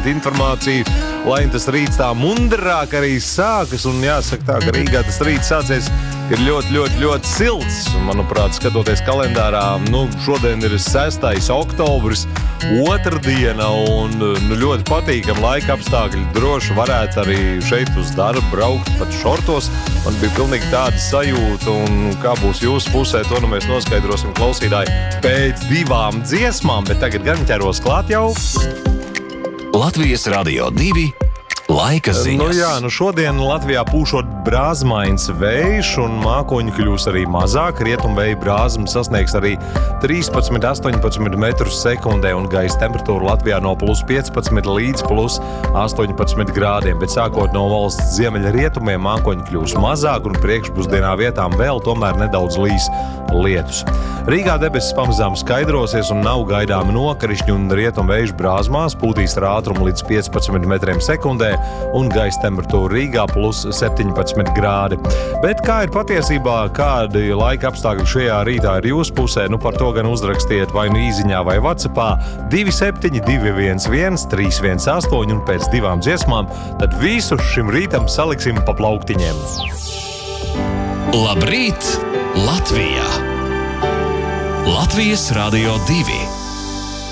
saņemt informāciju, lai tas rīts tā mundrāk arī sākas. Un jāsaka tā, ka Rīgā tas rīts sācies ir ļoti silts. Manuprāt, skatoties kalendārā, šodien ir 6. oktobris, otrdiena, un ļoti patīkami laika apstākļi. Droši varētu arī šeit uz darbu braukt pat šortos. Man bija pilnīgi tāda sajūta, un kā būs jūsu pusē, to mēs noskaidrosim klausītāji pēc 2 dziesmām, bet tagad gan ķeros klāt jau. Latvijas Radio 2 laika ziņas. Šodien Latvijā pūšot brāzmains vējš un mākoņi kļūs arī mazāk. Rietumvēja brāzma sasniegs arī 13–18 metrus sekundē un gaisa temperatūra Latvijā no +15 līdz +18 grādiem. Bet sākot no valsts ziemeļa rietumiem mākoņi kļūs mazāk un priekšpusdienā vietām vēl tomēr nedaudz līs lietus. Rīgā debesis pamazām skaidrosies un nav gaidāmi nokrišņi un rietumvējš brāzmās pūtīs ar ātrumu līdz 15 metriem sekundē un gaisa temperatūra Rīgā +17 grādi. Bet kā ir patiesībā, kādi laika apstākļi šajā rītā ir jūsu pusē, par to gan uzrakstiet vai īziņā vai WhatsAppā 27 211 318 un pēc 2 dziesmām, tad visu šim rītam saliksim pa plauktiņiem. Labrīt, Latvijā! Latvijas Radio 2